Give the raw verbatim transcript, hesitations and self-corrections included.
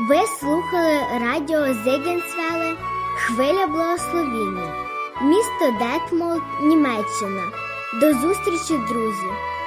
Ви слухали радіо Зегенсвеле «Хвиля благословіння», місто Детмолд, Німеччина. До зустрічі, друзі!